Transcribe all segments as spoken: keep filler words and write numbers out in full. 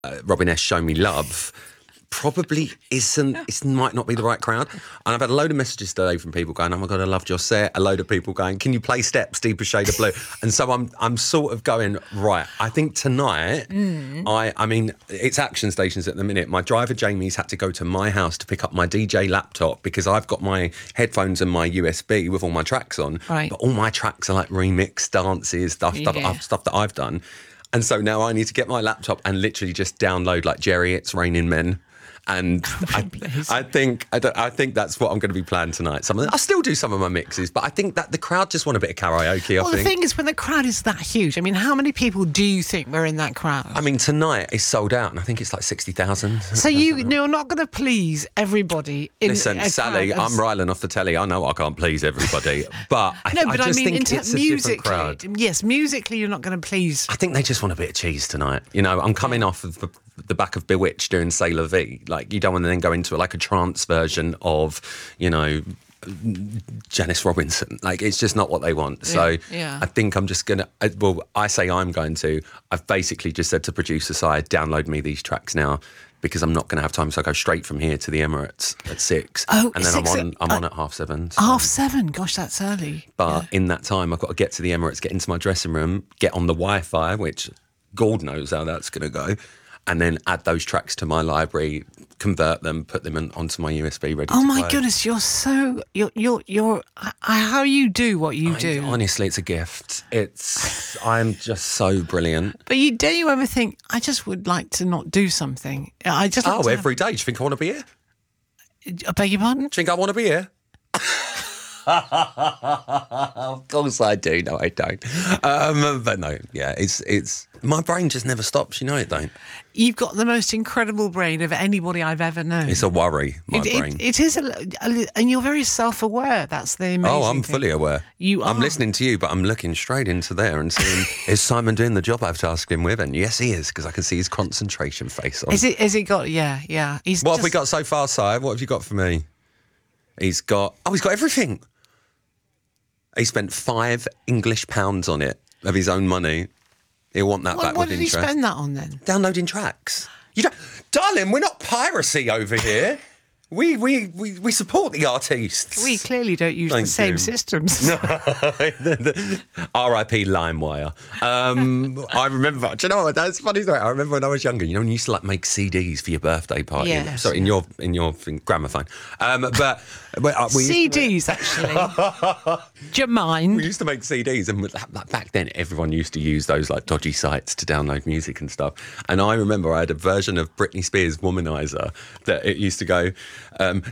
uh, Robin S. Show Me Love probably isn't, it might not be the right crowd. And I've had a load of messages today from people going, oh my God, I loved your set. A load of people going, can you play Steps, Deeper Shade of Blue? And so I'm I'm sort of going, right, I think tonight, mm. I I mean, it's Action Stations at the minute. My driver, Jamie's, had to go to my house to pick up my D J laptop because I've got my headphones and my U S B with all my tracks on. Right. But all my tracks are like remix, dances, stuff, yeah. stuff, stuff that I've done. And so now I need to get my laptop and literally just download like Jerry, It's Raining Men. And I, I think I, don't, I think that's what I'm going to be playing tonight. Some of them, I still do some of my mixes, but I think that the crowd just want a bit of karaoke. I well, think. The thing is, when the crowd is that huge, I mean, how many people do you think were in that crowd? I mean, tonight is sold out, and I think it's like sixty thousand. So you, you're not going to please everybody. In Listen, Sally, I'm riling off the telly. I know I can't please everybody, but I, no, but I I just mean, think in it's a musically, different crowd. Yes, musically, you're not going to please. I think they just want a bit of cheese tonight. You know, I'm coming off of the, the back of Bewitched doing C'est La Vie. Like, you don't want to then go into like a trance version of, you know, Janice Robinson. Like, it's just not what they want. So yeah, yeah. I think I'm just gonna, well, I say I'm going to, I've basically just said to producer side, download me these tracks now, because I'm not going to have time, so I go straight from here to the Emirates at six, oh, and then six, I'm on. I'm uh, on at half seven. So. Half seven, gosh, that's early. But yeah. in that time, I've got to get to the Emirates, get into my dressing room, get on the Wi-Fi, which God knows how that's going to go, and then add those tracks to my library, convert them, put them in, onto my U S B ready. Oh to my play. goodness, you're so you're you're you're I, how you do what you I, do. Honestly, it's a gift. It's I'm just so brilliant. But you don't you ever think I just would like to not do something? I just like oh to every day. Do you think I want to be here? I beg your pardon? Do you think I want to be here? Of course I do. No, I don't. Um, but no, yeah, it's it's my brain just never stops. You know it don't. You've got the most incredible brain of anybody I've ever known. It's a worry, my it, brain. It, it is, a, a, and you're very self-aware. That's the amazing Oh, I'm thing. fully aware. You I'm are. listening to you, but I'm looking straight into there and seeing, is Simon doing the job I've tasked him with? And yes, he is, because I can see his concentration face on. Is it? Is it got? Yeah, yeah. He's What just, have we got so far, Si? What have you got for me? He's got, oh, he's got everything. He spent five English pounds on it of his own money. He'll want that What, back what with did he interest. spend that on then? Downloading tracks. You don't, darling, we're not piracy over here. We we we, we support the artists. We clearly don't use Thank the same you. systems. R I P LimeWire. Um, I remember. Do you know what? That's funny story. I remember when I was younger. You know, when you used to like make C Ds for your birthday party. Yes, Sorry, in your in your thing, gramophone. Um, but, but uh, we C Ds actually. Do you mind? We used to make C Ds, and like, back then everyone used to use those like dodgy sites to download music and stuff. And I remember I had a version of Britney Spears' Womanizer that it used to go, um,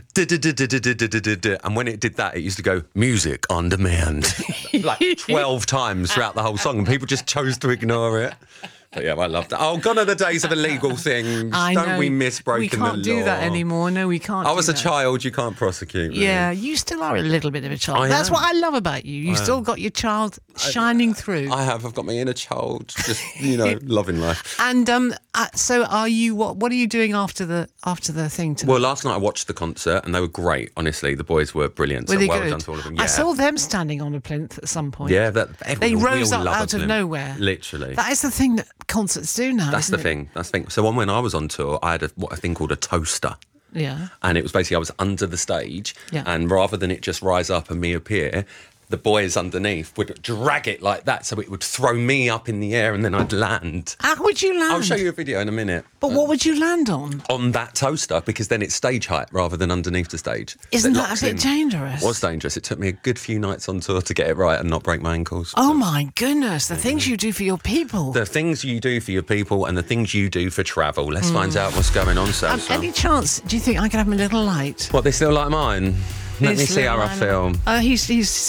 and when it did that, it used to go music on demand like twelve times throughout the whole song, and people just chose to ignore it. But yeah, I love that. Oh, gone are the days of illegal things. I Don't know. we miss breaking the law? We can't do that anymore. No, we can't. I do was a that. child. You can't prosecute me. Yeah, you still are a little bit of a child. I That's am. what I love about you. You I still am. got your child shining through. I have. I've got my inner child, just you know, loving life. And um, uh, so are you? What What are you doing after the after the thing tonight? Well, last night I watched the concert and they were great. Honestly, the boys were brilliant. Were so they well good? done to all of them. Yeah, I saw them standing on a plinth at some point. yeah, that They everyone- we rose all up love a out of plinth. nowhere. Literally. That is the thing that concerts do now. That's isn't the it? thing. That's the thing. So when I was on tour, I had a, what a thing called a toaster. Yeah. And it was basically I was under the stage, Yeah. and rather than it just rise up and me appear, the boys underneath would drag it like that, so it would throw me up in the air and then I'd land. How would you land? I'll show you a video in a minute. But what would you land on? On that toaster, because then it's stage height rather than underneath the stage. Isn't It that locks a bit in. dangerous? It was dangerous. It took me a good few nights on tour to get it right and not break my ankles. Oh my goodness, the things you do for your people. The things you do for your people and the things you do for travel. Let's find out what's going on, Sam. Um, any chance, do you think I could have a little light? What, this little like mine? Let me This see how little I light- feel. Uh, he's, he's